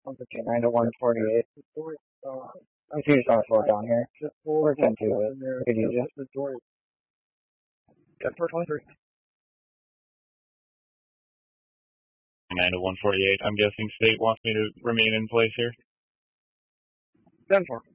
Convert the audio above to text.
159 to 148. I see you just want to slow it down here. We're 10 2 with. Could you just? Good for 23. 9 to 148. I'm guessing State wants me to remain in place here. 10 4.